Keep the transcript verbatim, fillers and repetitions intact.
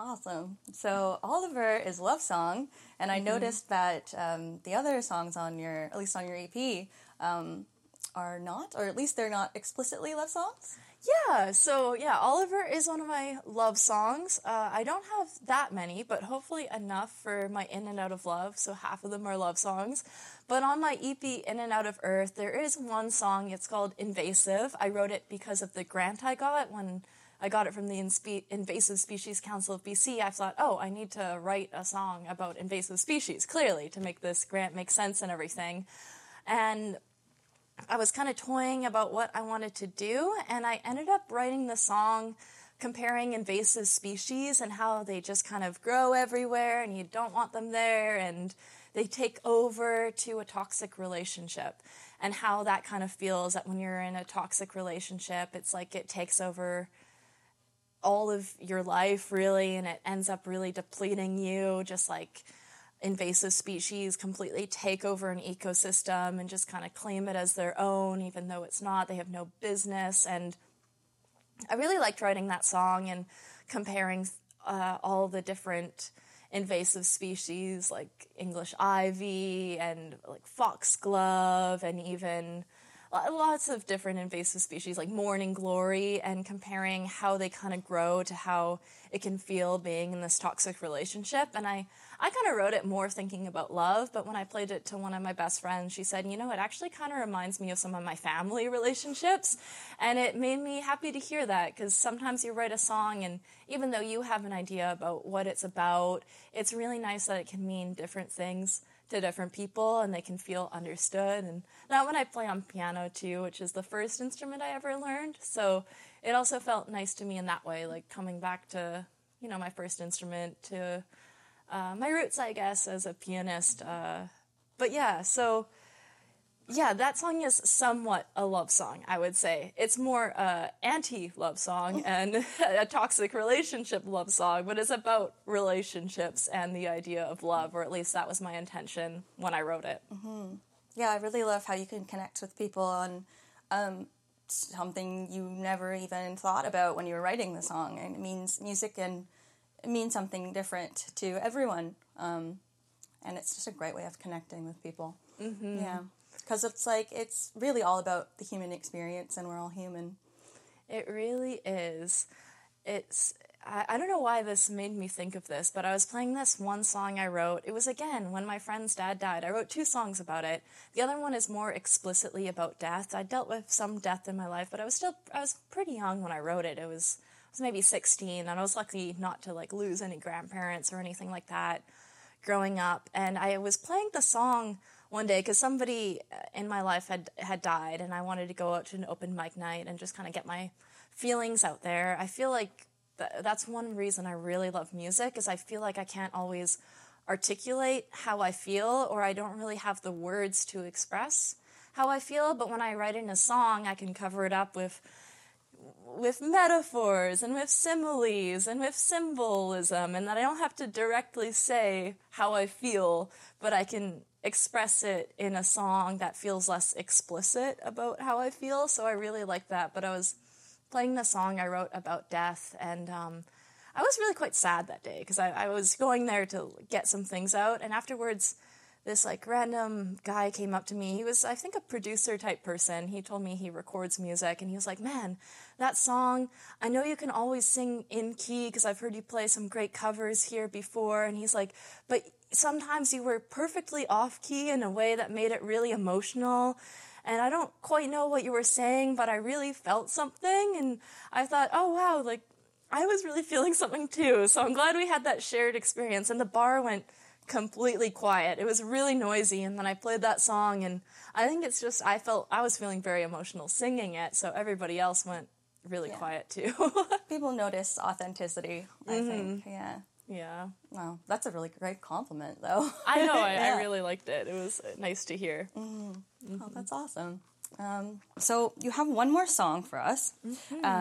Awesome. So Oliver is love song, and I mm-hmm. noticed that um, the other songs on your, at least on your E P, um, are not, or at least they're not explicitly love songs. Yeah, so yeah, Oliver is one of my love songs. Uh, I don't have that many, but hopefully enough for my In and Out of Love, so half of them are love songs. But on my E P, In and Out of Earth, there is one song, it's called Invasive. I wrote it because of the grant I got when I got it from the Inspe- Invasive Species Council of B C. I thought, oh, I need to write a song about invasive species, clearly, to make this grant make sense and everything. And I was kind of toying about what I wanted to do, and I ended up writing the song comparing invasive species and how they just kind of grow everywhere and you don't want them there, and they take over to a toxic relationship, and how that kind of feels that when you're in a toxic relationship, it's like it takes over all of your life, really, and it ends up really depleting you, just like invasive species completely take over an ecosystem and just kind of claim it as their own, even though it's not. They have no business. And I really liked writing that song and comparing uh, all the different invasive species, like English ivy and like foxglove, and even lots of different invasive species like morning glory, and comparing how they kind of grow to how it can feel being in this toxic relationship. And I, I kind of wrote it more thinking about love, but when I played it to one of my best friends, she said, you know, it actually kind of reminds me of some of my family relationships. And it made me happy to hear that, because sometimes you write a song and even though you have an idea about what it's about, it's really nice that it can mean different things to different people and they can feel understood. And that one I play on piano too, which is the first instrument I ever learned. So it also felt nice to me in that way, like coming back to, you know, my first instrument, to uh, my roots, I guess, as a pianist. Uh, but yeah, so yeah, that song is somewhat a love song, I would say. It's more uh, anti-love song and a toxic relationship love song, but it's about relationships and the idea of love, or at least that was my intention when I wrote it. Mm-hmm. Yeah, I really love how you can connect with people on um, something you never even thought about when you were writing the song. And it means music, and it means something different to everyone. Um, and it's just a great way of connecting with people. Mm-hmm. Yeah. Because it's like, it's really all about the human experience, and we're all human. It really is. It's, I, I don't know why this made me think of this, but I was playing this one song I wrote. It was, again, when my friend's dad died. I wrote two songs about it. The other one is more explicitly about death. I dealt with some death in my life, but I was still, I was pretty young when I wrote it. It was, I was maybe sixteen, and I was lucky not to, like, lose any grandparents or anything like that growing up. And I was playing the song one day because somebody in my life had had died, and I wanted to go out to an open mic night and just kind of get my feelings out there. I feel like th- that's one reason I really love music, is I feel like I can't always articulate how I feel, or I don't really have the words to express how I feel. But when I write in a song, I can cover it up with with metaphors and with similes and with symbolism, and that I don't have to directly say how I feel, but I can express it in a song that feels less explicit about how I feel. So I really like that. But I was playing the song I wrote about death, and um, I was really quite sad that day, because I, I was going there to get some things out, and afterwards this like random guy came up to me. He was, I think, a producer type person. He told me he records music, and he was like, man, that song, I know you can always sing in key because I've heard you play some great covers here before. And he's like, but sometimes you were perfectly off key in a way that made it really emotional. And I don't quite know what you were saying, but I really felt something. And I thought, oh, wow, like I was really feeling something too. So I'm glad we had that shared experience. And the bar went completely quiet. It was really noisy, and then I played that song, and I think it's just, I felt, I was feeling very emotional singing it, so everybody else went really yeah. quiet too. People notice authenticity, I mm-hmm. think, yeah. Yeah. Wow, that's a really great compliment, though. I know, I, yeah. I really liked it. It was nice to hear. Mm-hmm. Mm-hmm. Oh, that's awesome. Um, so you have one more song for us. Mm-hmm. Um,